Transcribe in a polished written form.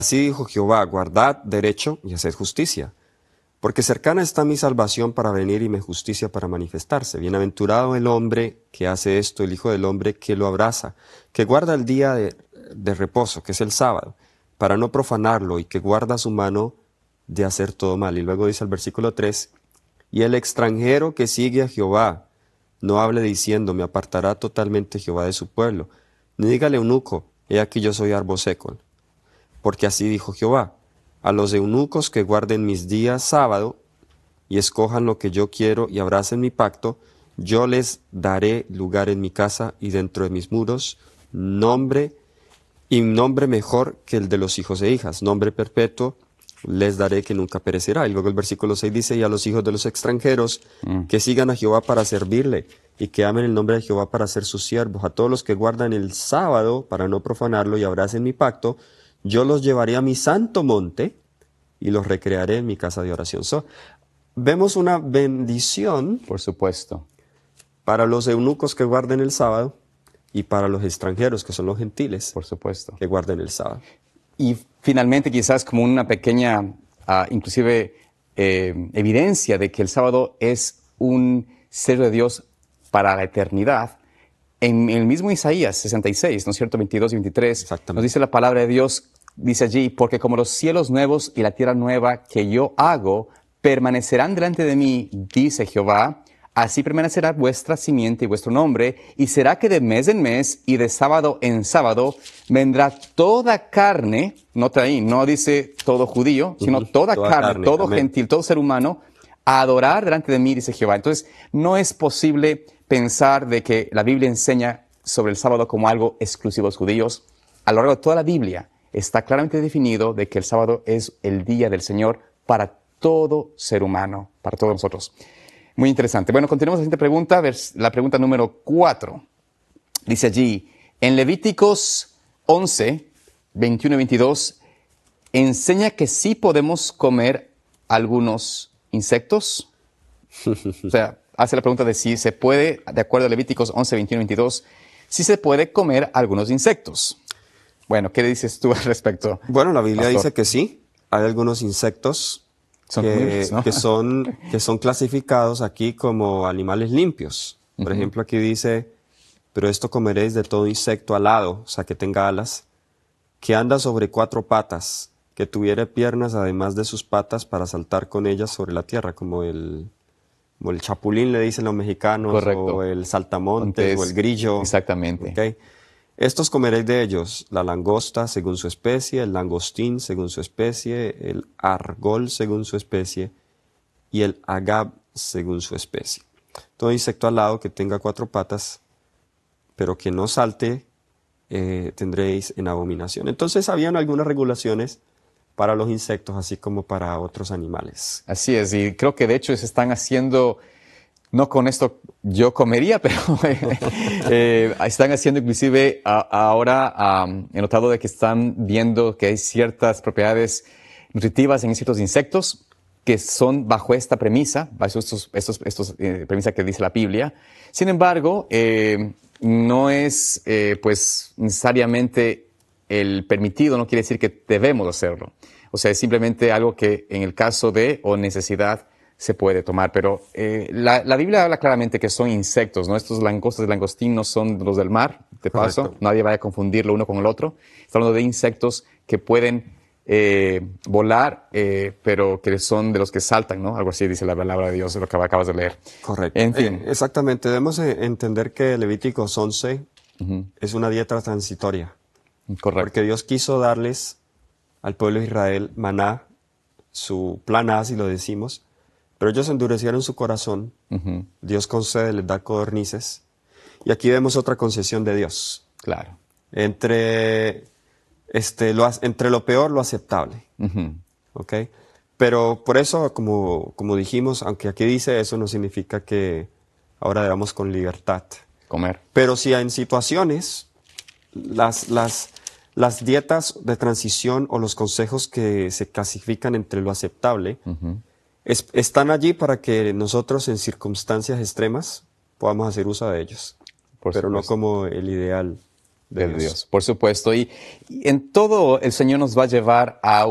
Así dijo Jehová, guardad derecho y haced justicia, porque cercana está mi salvación para venir y mi justicia para manifestarse. Bienaventurado el hombre que hace esto, el Hijo del hombre que lo abraza, que guarda el día de reposo, que es el sábado, para no profanarlo, y que guarda su mano de hacer todo mal. Y luego dice el versículo 3, y el extranjero que sigue a Jehová, no hable diciendo, me apartará totalmente Jehová de su pueblo, ni dígale eunuco, he aquí yo soy árbol seco. Porque así dijo Jehová, a los eunucos que guarden mis días sábado y escojan lo que yo quiero y abracen mi pacto, yo les daré lugar en mi casa y dentro de mis muros, nombre mejor que el de los hijos e hijas, nombre perpetuo les daré que nunca perecerá. Y luego el versículo 6 dice, y a los hijos de los extranjeros que sigan a Jehová para servirle y que amen el nombre de Jehová para ser sus siervos, a todos los que guardan el sábado para no profanarlo y abracen mi pacto, yo los llevaré a mi santo monte y los recrearé en mi casa de oración. Vemos una bendición, Por supuesto. para los eunucos que guarden el sábado y para los extranjeros, que son los gentiles, Por supuesto. que guarden el sábado. Y finalmente, quizás como una pequeña, inclusive, evidencia de que el sábado es un sello de Dios para la eternidad, en el mismo Isaías 66, ¿no es cierto?, 22 y 23, nos dice la palabra de Dios, dice allí, porque como los cielos nuevos y la tierra nueva que yo hago permanecerán delante de mí, dice Jehová, así permanecerá vuestra simiente y vuestro nombre, y será que de mes en mes y de sábado en sábado vendrá toda carne, nota ahí, no dice todo judío, sino toda carne, todo amén. gentil, todo ser humano, a adorar delante de mí, dice Jehová. Entonces, no es posible pensar de que la Biblia enseña sobre el sábado como algo exclusivo a los judíos. A lo largo de toda la Biblia está claramente definido de que el sábado es el día del Señor para todo ser humano, para todos nosotros. Muy interesante. Bueno, continuamos la siguiente pregunta, la pregunta número 4. Dice allí, en Levíticos 11, 21 y 22, enseña que sí podemos comer algunos insectos. O sea, hace la pregunta de si se puede, de acuerdo a Levíticos 11, 21 y 22, si se puede comer algunos insectos. Bueno, ¿qué dices tú al respecto? Bueno, la Biblia Pastor? dice que sí, hay algunos insectos Son que, comibles, ¿no? que son clasificados aquí como animales limpios. Por ejemplo, aquí dice, pero esto comeréis de todo insecto alado, o sea, que tenga alas, que anda sobre 4 patas, que tuviere piernas además de sus patas para saltar con ellas sobre la tierra, como el chapulín le dicen los mexicanos, Correcto. o el saltamontes, o el grillo. Exactamente. ¿Ok? Estos comeréis de ellos, la langosta según su especie, el langostín según su especie, el argol según su especie y el agab según su especie. Todo insecto alado que tenga 4 patas, pero que no salte, tendréis en abominación. Entonces habían algunas regulaciones para los insectos, así como para otros animales. Así es, y creo que de hecho se están haciendo, no con esto yo comería, pero están haciendo inclusive ahora, he notado de que están viendo que hay ciertas propiedades nutritivas en ciertos insectos que son bajo esta premisa, bajo estos premisa que dice la Biblia. Sin embargo, no es pues necesariamente el permitido, no quiere decir que debemos hacerlo. O sea, es simplemente algo que en el caso de o necesidad se puede tomar. Pero la Biblia habla claramente que son insectos, ¿no? Estos langostas de langostín no son los del mar, de paso. Correcto. Nadie vaya a confundirlo uno con el otro. Estamos hablando de insectos que pueden volar, pero que son de los que saltan, ¿no? Algo así dice la palabra de Dios, lo que acabas de leer. Correcto. En fin. Exactamente. Debemos entender que Levíticos 11 es una dieta transitoria. Correcto. Porque Dios quiso darles al pueblo de Israel maná, su plan A, si lo decimos, pero ellos endurecieron su corazón. Dios concede, les da codornices. Y aquí vemos otra concesión de Dios. Claro. Entre lo peor, lo aceptable. ¿Ok? Pero por eso, como dijimos, aunque aquí dice eso, no significa que ahora debamos con libertad Comer. Pero si en situaciones las dietas de transición o los consejos que se clasifican entre lo aceptable están allí para que nosotros en circunstancias extremas podamos hacer uso de ellos, Por pero no supuesto. como el ideal de Dios. Por supuesto. Y en todo el Señor nos va a llevar a